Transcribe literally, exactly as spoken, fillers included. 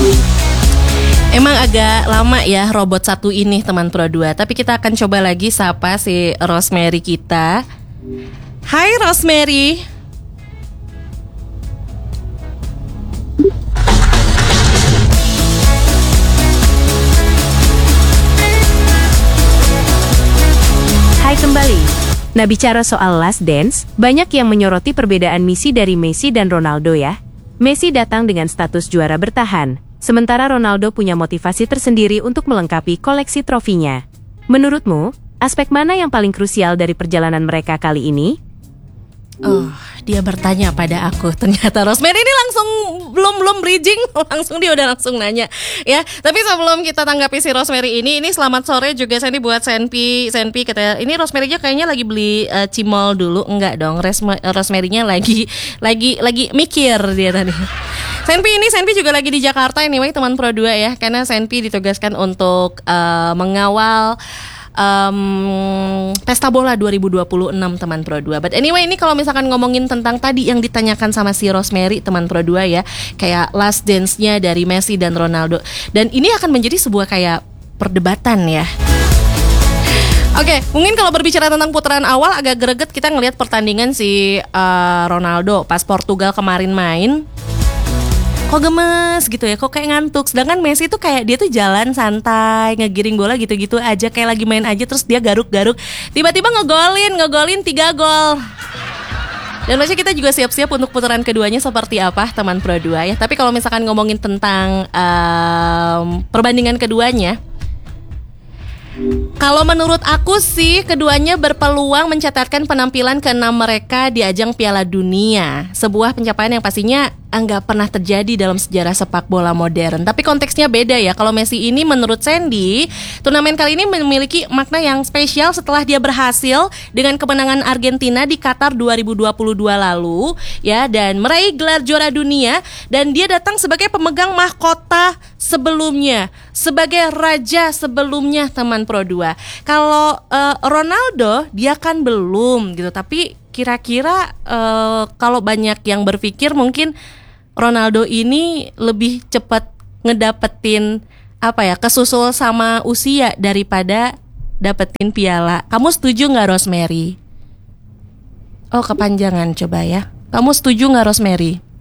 Emang agak lama ya robot satu ini teman Pro dua. Tapi kita akan coba lagi sapa si Rosemary kita. Hai Rosemary. Hai kembali. Nah, bicara soal Last Dance, banyak yang menyoroti perbedaan misi dari Messi dan Ronaldo ya. Messi datang dengan status juara bertahan, sementara Ronaldo punya motivasi tersendiri untuk melengkapi koleksi trofinya. Menurutmu, aspek mana yang paling krusial dari perjalanan mereka kali ini? Oh, dia bertanya pada aku. Ternyata Rosemary ini langsung belum belum bridging, langsung dia udah langsung nanya. Ya, tapi sebelum kita tanggapi si Rosemary ini, ini selamat sore juga saya ini buat Senpi, Senpi kata ini Rosemary-nya kayaknya lagi beli uh, cimol dulu, enggak dong. Rosemary-nya lagi lagi lagi mikir dia tadi. Senpi ini Senpi juga lagi di Jakarta anyway teman Pro dua ya, karena Senpi ditugaskan untuk uh, mengawal Um, Pesta Bola dua ribu dua puluh enam teman Pro dua. But anyway, ini kalau misalkan ngomongin tentang tadi yang ditanyakan sama si Rosemary teman Pro dua ya, kayak last dance-nya dari Messi dan Ronaldo. Dan ini akan menjadi sebuah kayak perdebatan ya. Oke, okay, mungkin kalau berbicara tentang putaran awal agak greget kita ngelihat pertandingan si uh, Ronaldo pas Portugal kemarin main. Kok gemes gitu ya, kok kayak ngantuk. Sedangkan Messi tuh kayak dia tuh jalan santai, ngegiring bola gitu-gitu aja, kayak lagi main aja. Terus dia garuk-garuk, tiba-tiba ngegolin, ngegolin tiga gol. Dan masih kita juga siap-siap untuk putaran keduanya seperti apa teman Pro dua ya. Tapi kalau misalkan ngomongin tentang um, perbandingan keduanya, kalau menurut aku sih keduanya berpeluang mencatatkan penampilan keenam mereka di ajang Piala Dunia. Sebuah pencapaian yang pastinya nggak pernah terjadi dalam sejarah sepak bola modern. Tapi konteksnya beda ya. Kalau Messi ini menurut Sandy, turnamen kali ini memiliki makna yang spesial setelah dia berhasil dengan kemenangan Argentina di Qatar dua ribu dua puluh dua lalu ya, dan meraih gelar juara dunia. Dan dia datang sebagai pemegang mahkota sebelumnya, sebagai raja sebelumnya teman Pro dua. Kalau uh, Ronaldo dia kan belum gitu, tapi kira-kira uh, kalau banyak yang berpikir mungkin Ronaldo ini lebih cepat ngedapetin apa ya, kesusul sama usia daripada dapetin piala. Kamu setuju nggak Rosemary? Oh kepanjangan coba ya. Kamu setuju nggak Rosemary?